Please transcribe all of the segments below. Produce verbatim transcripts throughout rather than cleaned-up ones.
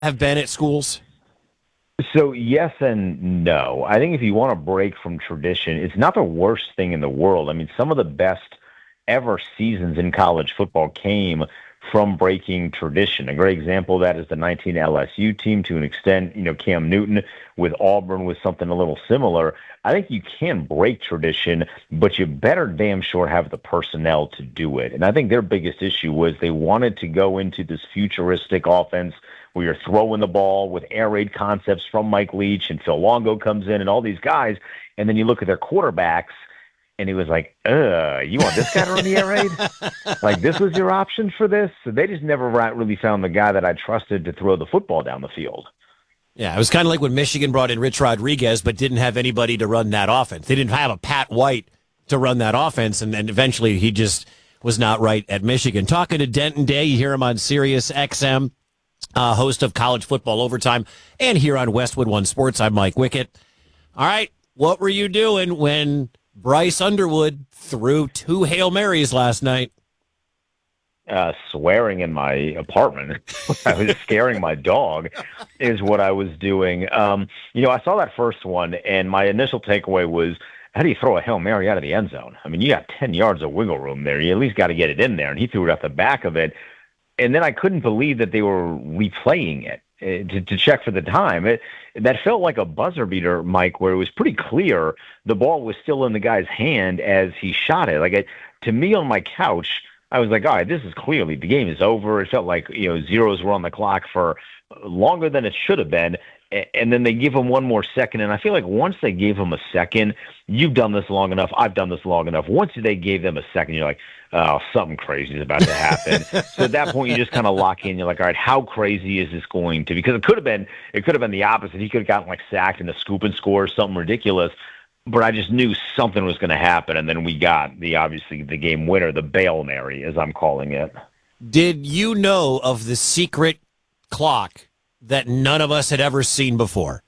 have been at schools? So yes and no. I think if you want to break from tradition, it's not the worst thing in the world. I mean, some of the best ever seasons in college football came from breaking tradition. A great example of that is the nineteen L S U team to an extent. You know, Cam Newton with Auburn was something a little similar. I think you can break tradition, but you better damn sure have the personnel to do it. And I think their biggest issue was they wanted to go into this futuristic offense where you're throwing the ball with air raid concepts from Mike Leach and Phil Longo comes in and all these guys. And then you look at their quarterbacks and he was like, uh, you want this guy to run the air raid? Like, this was your option for this? So they just never really found the guy that I trusted to throw the football down the field. Yeah, it was kind of like when Michigan brought in Rich Rodriguez, but didn't have anybody to run that offense. They didn't have a Pat White to run that offense, and then eventually he just was not right at Michigan. Talking to Denton Day, you hear him on Sirius X M, uh, host of College Football Overtime, and here on Westwood One Sports. I'm Mike Wickett. All right, what were you doing when Bryce Underwood threw two Hail Marys last night? Uh, swearing in my apartment. I was scaring my dog is what I was doing. Um, you know, I saw that first one, and my initial takeaway was, how do you throw a Hail Mary out of the end zone? I mean, you got ten yards of wiggle room there. You at least got to get it in there, and he threw it out the back of it. And then I couldn't believe that they were replaying it uh, to, to check for the time. It, that felt like a buzzer beater, Mike, where it was pretty clear the ball was still in the guy's hand as he shot it. Like, it, to me on my couch, I was like, all right, this is clearly, the game is over. It felt like, you know, zeros were on the clock for longer than it should have been. And then they give him one more second. And I feel like once they gave him a second, you've done this long enough, I've done this long enough. Once they gave them a second, you're like, oh, something crazy is about to happen. So at that point, you just kind of lock in. You're like, all right, how crazy is this going to be? Because it could have been, it could have been the opposite. He could have gotten like sacked in a scoop and score or something ridiculous. But I just knew something was going to happen, and then we got the obviously the game winner, the Bail Mary, as I'm calling it. Did you know of the secret clock that none of us had ever seen before?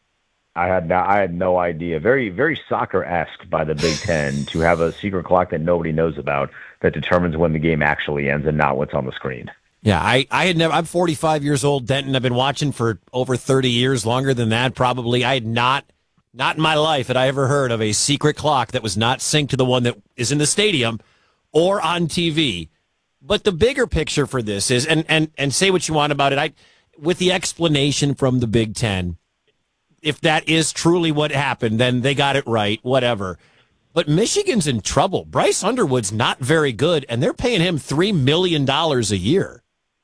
I had no, I had no idea. Very very soccer-esque by the Big Ten to have a secret clock that nobody knows about that determines when the game actually ends and not what's on the screen. Yeah, I, I had never. I'm forty-five years old, Denton. I've been watching for over thirty years, longer than that probably. I had not. Not in my life had I ever heard of a secret clock that was not synced to the one that is in the stadium or on T V. But the bigger picture for this is, and, and, and say what you want about it, I, with the explanation from the Big Ten, if that is truly what happened, then they got it right, whatever. But Michigan's in trouble. Bryce Underwood's not very good, and they're paying him three million dollars a year.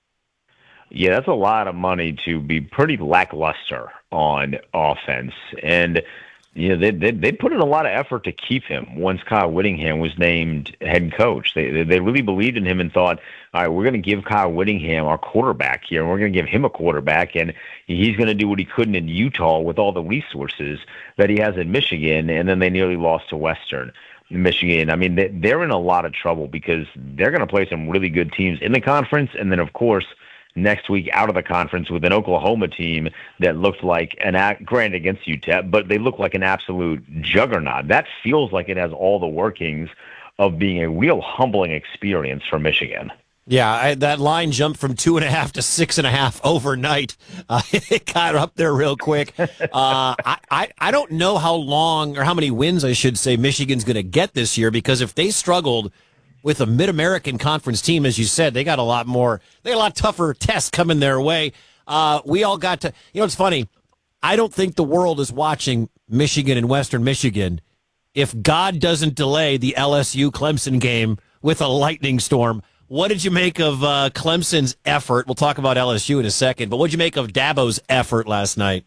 Yeah, that's a lot of money to be pretty lackluster on offense. And, you know, they, they, they put in a lot of effort to keep him once Kyle Whittingham was named head coach. They, they really believed in him and thought, all right, we're going to give Kyle Whittingham our quarterback here, and we're going to give him a quarterback, and he's going to do what he couldn't in Utah with all the resources that he has in Michigan, and then they nearly lost to Western Michigan. I mean, they're in a lot of trouble because they're going to play some really good teams in the conference, and then, of course, next week out of the conference with an Oklahoma team that looked like an act, granted against U T E P, but they look like an absolute juggernaut. That feels like it has all the workings of being a real humbling experience for Michigan. Yeah, I, that line jumped from two and a half to six and a half overnight. Uh, it got up there real quick. Uh, I, I, I don't know how long or how many wins, I should say, Michigan's going to get this year, because if they struggled with a Mid-American Conference team, as you said, they got a lot more, they got a lot tougher tests coming their way. Uh, we all got to, you know, it's funny. I don't think the world is watching Michigan and Western Michigan if God doesn't delay the L S U Clemson game with a lightning storm. What did you make of uh, Clemson's effort? We'll talk about L S U in a second, but what did you make of Dabo's effort last night?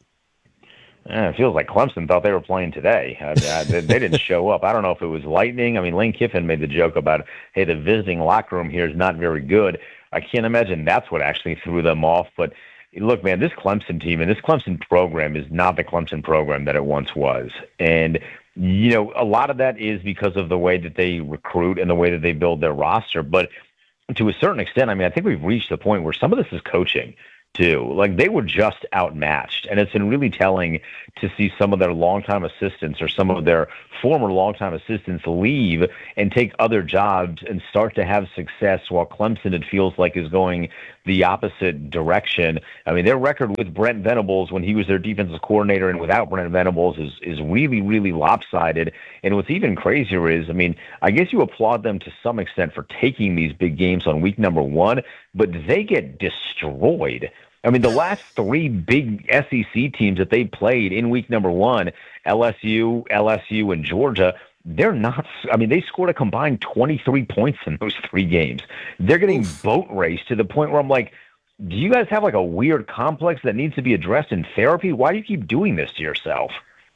Uh, it feels like Clemson thought they were playing today. Uh, they, they didn't show up. I don't know if it was lightning. I mean, Lane Kiffin made the joke about, hey, the visiting locker room here is not very good. I can't imagine that's what actually threw them off. But look, man, this Clemson team and this Clemson program is not the Clemson program that it once was. And, you know, a lot of that is because of the way that they recruit and the way that they build their roster. But to a certain extent, I mean, I think we've reached the point where some of this is coaching. too. Like, they were just outmatched, and it's been really telling to see some of their longtime assistants or some of their former longtime assistants leave and take other jobs and start to have success, while Clemson, it feels like, is going the opposite direction. I mean, their record with Brent Venables when he was their defensive coordinator and without Brent Venables is is really, really lopsided. And what's even crazier is, I mean, I guess you applaud them to some extent for taking these big games on week number one, but they get destroyed. I mean, the last three big S E C teams that they played in week number one, L S U, L S U, and Georgia, they're not, I mean, they scored a combined twenty-three points in those three games. They're getting Oof. boat raced to the point where I'm like, do you guys have like a weird complex that needs to be addressed in therapy? Why do you keep doing this to yourself?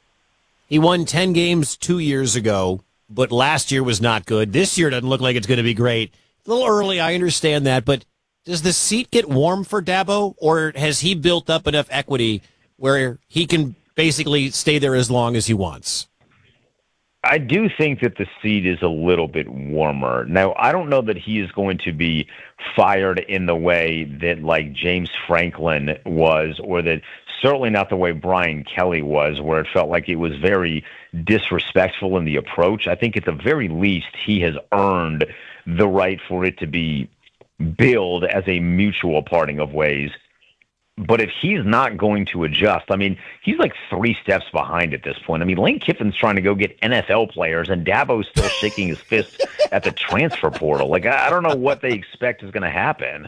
He won ten games two years ago, but last year was not good. This year doesn't look like it's going to be great. A little early, I understand that, but does the seat get warm for Dabo, or has he built up enough equity where he can basically stay there as long as he wants? I do think that the seat is a little bit warmer. Now, I don't know that he is going to be fired in the way that, like, James Franklin was, or that certainly not the way Brian Kelly was, where it felt like it was very disrespectful in the approach. I think at the very least he has earned the right for it to be billed as a mutual parting of ways. But if he's not going to adjust, I mean, he's like three steps behind at this point. I mean, Lane Kiffin's trying to go get N F L players, and Dabo's still shaking his fist at the transfer portal. Like, I don't know what they expect is going to happen.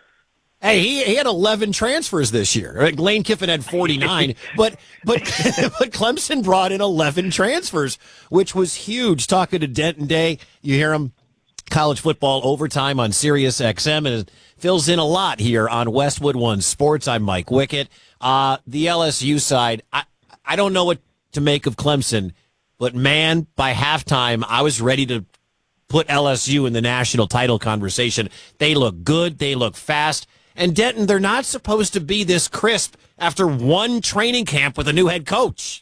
Hey, he, he had eleven transfers this year. Lane Kiffin had forty-nine, but but but Clemson brought in eleven transfers, which was huge. Talking to Denton Day, you hear him. College football overtime on Sirius X M, and it fills in a lot here on Westwood One Sports. I'm Mike Wickett. Uh, the L S U side, I, I don't know what to make of Clemson, but man, by halftime, I was ready to put L S U in the national title conversation. They look good. They look fast. And Denton, they're not supposed to be this crisp after one training camp with a new head coach.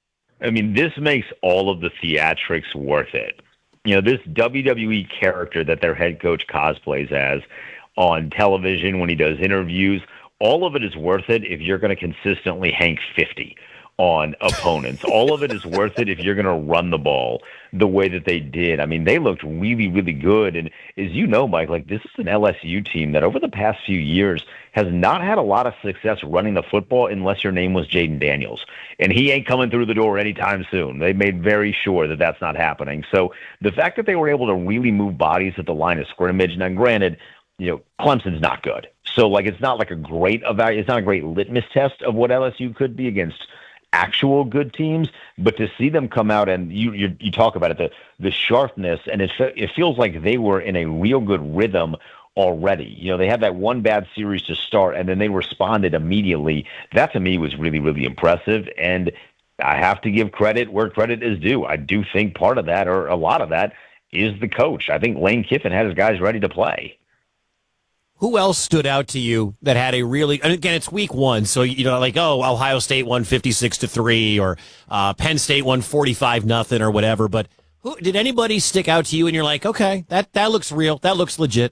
I mean, this makes all of the theatrics worth it. You know, this W W E character that their head coach cosplays as on television when he does interviews, all of it is worth it if you're going to consistently hank fifty on opponents. All of it is worth it if you're going to run the ball the way that they did. I mean, they looked really, really good. And as you know, Mike, like, this is an L S U team that over the past few years has not had a lot of success running the football unless your name was Jaden Daniels. And he ain't coming through the door anytime soon. They made very sure that that's not happening. So the fact that they were able to really move bodies at the line of scrimmage, now granted, you know, Clemson's not good. So, like, it's not like a great evaluation, it's not a great litmus test of what L S U could be against actual good teams, but to see them come out and you you, you talk about it, the the sharpness, and it it feels like they were in a real good rhythm already. You know, they had that one bad series to start, and then they responded immediately. That to me was really, really impressive, and I have to give credit where credit is due. I do think part of that, or a lot of that, is the coach. I think Lane Kiffin had his guys ready to play. Who else stood out to you that had a really, and again, it's week one, so, you know, like, oh, Ohio State won fifty-six to three, or uh, Penn State won forty-five nothing, or whatever, but who, did anybody stick out to you and you're like, okay, that, that looks real, that looks legit?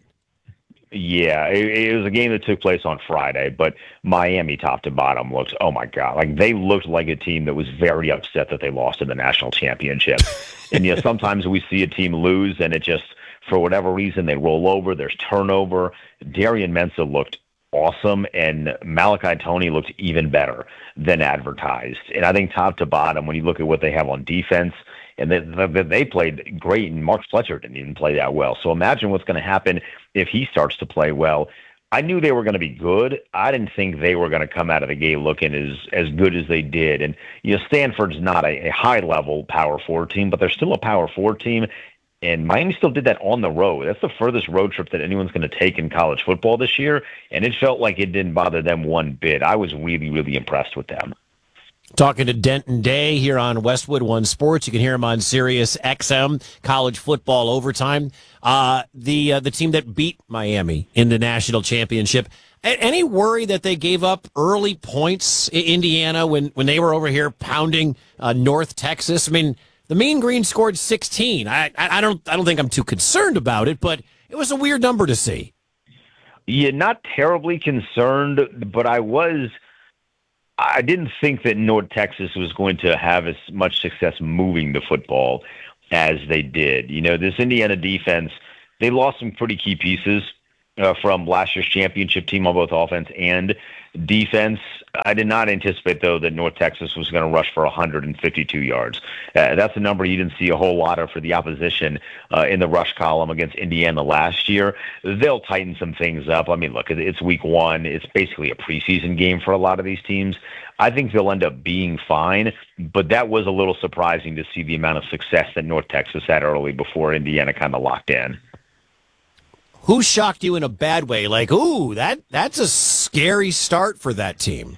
Yeah, it, it was a game that took place on Friday, but Miami top to bottom looks, oh my God, like, they looked like a team that was very upset that they lost in the national championship. And, you know, sometimes we see a team lose and it just, for whatever reason, they roll over, there's turnover. Darian Mensah looked awesome, and Malachi Tony looked even better than advertised. And I think top to bottom, when you look at what they have on defense, and they, they played great, and Mark Fletcher didn't even play that well. So imagine what's going to happen if he starts to play well. I knew they were going to be good. I didn't think they were going to come out of the gate looking as, as good as they did. And, you know, Stanford's not a, a high-level Power Four team, but they're still a Power Four team. And Miami still did that on the road. That's the furthest road trip that anyone's going to take in college football this year, and it felt like it didn't bother them one bit. I was really, really impressed with them. Talking to Denton Day here on Westwood One Sports. You can hear him on Sirius X M, college football overtime. Uh, the uh, the team that beat Miami in the national championship. A- any worry that they gave up early points in Indiana when, when they were over here pounding uh, North Texas? I mean, the Mean Green scored sixteen. I, I I don't I don't think I'm too concerned about it, but it was a weird number to see. Yeah, not terribly concerned, but I was. I didn't think that North Texas was going to have as much success moving the football as they did. You know, this Indiana defense, they lost some pretty key pieces uh, from last year's championship team on both offense and defense. I did not anticipate, though, that North Texas was going to rush for one hundred fifty-two yards. Uh, that's a number you didn't see a whole lot of for the opposition uh, in the rush column against Indiana last year. They'll tighten some things up. I mean, look, it's week one. It's basically a preseason game for a lot of these teams. I think they'll end up being fine, but that was a little surprising to see the amount of success that North Texas had early before Indiana kind of locked in. Who shocked you in a bad way? Like, ooh, that that's a scary start for that team.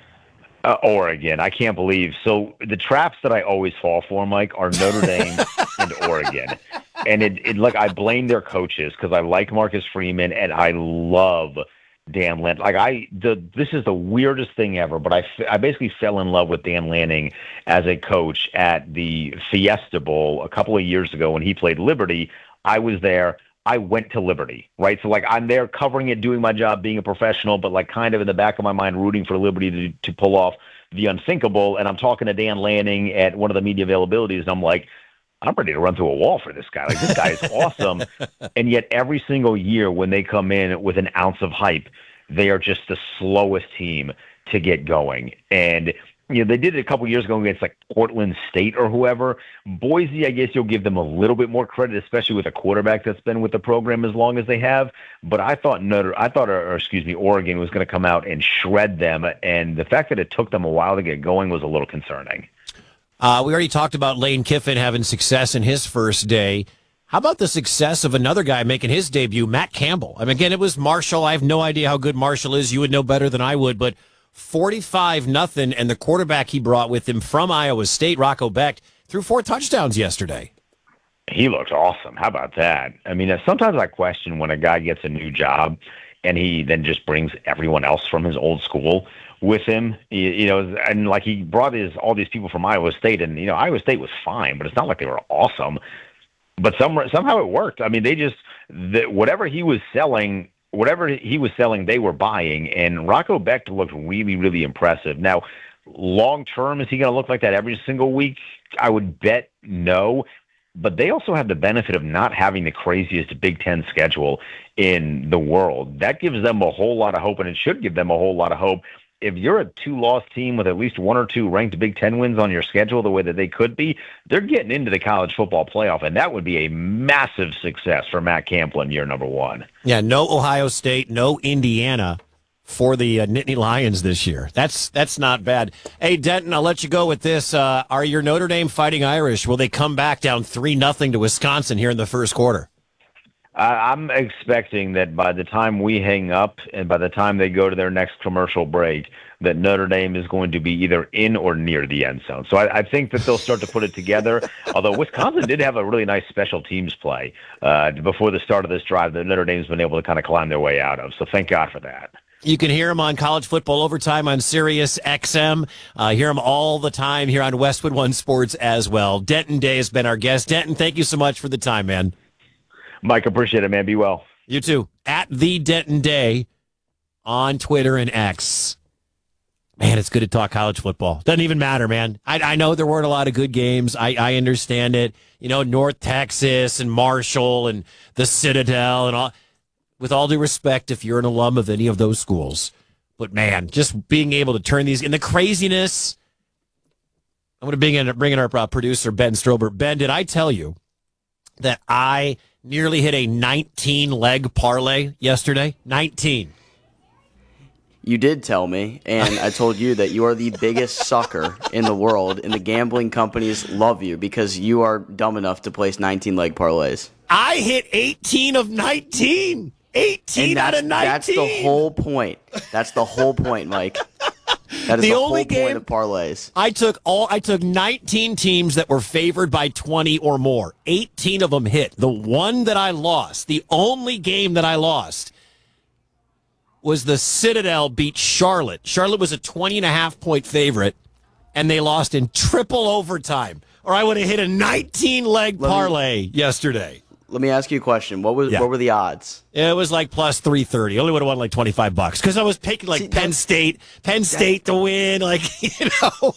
Uh, Oregon. I can't believe. So the traps that I always fall for, Mike, are Notre Dame and Oregon. And it, it like I blame their coaches because I like Marcus Freeman and I love Dan Lanning. Like I, the this is the weirdest thing ever, but I, I basically fell in love with Dan Lanning as a coach at the Fiesta Bowl a couple of years ago when he played Liberty. I was there. I went to Liberty, right? So, like, I'm there covering it, doing my job, being a professional, but, like, kind of in the back of my mind rooting for Liberty to, to pull off the unthinkable. And I'm talking to Dan Lanning at one of the media availabilities, and I'm like, I'm ready to run through a wall for this guy. Like, this guy is awesome. And yet every single year when they come in with an ounce of hype, they are just the slowest team to get going. And you know, they did it a couple years ago against like Portland State or whoever. Boise, I guess you'll give them a little bit more credit, especially with a quarterback that's been with the program as long as they have. But I thought Notre, I thought, or, or excuse me, Oregon was going to come out and shred them, and the fact that it took them a while to get going was a little concerning. Uh, we already talked about Lane Kiffin having success in his first day. How about the success of another guy making his debut, Matt Campbell? I mean, again, it was Marshall. I have no idea how good Marshall is. You would know better than I would, but forty-five nothing, and the quarterback he brought with him from Iowa State, Rocco Becht, threw four touchdowns yesterday. He looked awesome. How about that? I mean, sometimes I question when a guy gets a new job and he then just brings everyone else from his old school with him. You, you know, and like he brought his all these people from Iowa State, and you know, Iowa State was fine, but it's not like they were awesome. But some, somehow it worked. I mean, they just the, whatever he was selling. Whatever he was selling, they were buying, and Rocco Becht looked really, really impressive. Now, long term, is he going to look like that every single week? I would bet no, but they also have the benefit of not having the craziest Big Ten schedule in the world. That gives them a whole lot of hope, and it should give them a whole lot of hope. If you're a two-loss team with at least one or two ranked Big Ten wins on your schedule the way that they could be, they're getting into the college football playoff, and that would be a massive success for Matt Campbell in year number one. Yeah, no Ohio State, no Indiana for the uh, Nittany Lions this year. That's that's not bad. Hey, Denton, I'll let you go with this. Uh, are your Notre Dame Fighting Irish, will they come back down three nothing to Wisconsin here in the first quarter? I'm expecting that by the time we hang up and by the time they go to their next commercial break, that Notre Dame is going to be either in or near the end zone. So I, I think that they'll start to put it together, although Wisconsin did have a really nice special teams play uh, before the start of this drive that Notre Dame's been able to kind of climb their way out of. So thank God for that. You can hear him on College Football Overtime on Sirius X M. Uh, hear him all the time here on Westwood One Sports as well. Denton Day has been our guest. Denton, thank you so much for the time, man. Mike, appreciate it, man. Be well. You too. At the Denton Day on Twitter and X. Man, it's good to talk college football. Doesn't even matter, man. I, I know there weren't a lot of good games. I, I understand it. You know, North Texas and Marshall and the Citadel and all. With all due respect, if you're an alum of any of those schools. But, man, just being able to turn these – and the craziness. I'm going to bring in, bring in our uh, producer, Ben Strober. Ben, did I tell you that I – nearly hit a nineteen-leg parlay yesterday. nineteen. You did tell me, and I told you that you are the biggest sucker in the world, and the gambling companies love you because you are dumb enough to place nineteen-leg parlays. I hit eighteen of nineteen. eighteen out of nineteen. That's the whole point. That's the whole point, Mike. That is the, the only whole game point of parlays. I took all I took nineteen teams that were favored by twenty or more. eighteen of them hit. The one that I lost, the only game that I lost, was the Citadel beat Charlotte. Charlotte was a twenty and a half point favorite, and they lost in triple overtime. Or I would have hit a nineteen leg parlay me, yesterday. let me ask you a question. What was Yeah. what were the odds? It was like plus three thirty. Only would have won like twenty-five bucks because I was picking like See, Penn that- State, Penn State to win. Like, you know.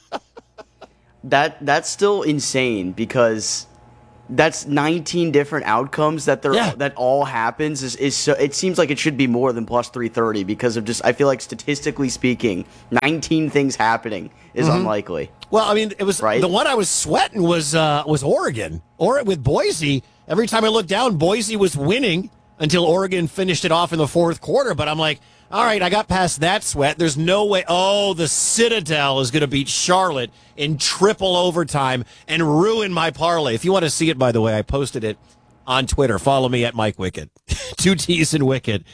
That that's still insane because that's nineteen different outcomes that they're Yeah. that all happens is, is so it seems like it should be more than plus three thirty because of just I feel like statistically speaking, nineteen things happening is Mm-hmm. unlikely. Well, I mean, it was Right? the one I was sweating was uh, was Oregon or with Boise. Every time I looked down, Boise was winning until Oregon finished it off in the fourth quarter. But I'm like, all right, I got past that sweat. There's no way. Oh, the Citadel is going to beat Charlotte in triple overtime and ruin my parlay. If you want to see it, by the way, I posted it on Twitter. Follow me at Mike Wickett. Two T's in Wickett.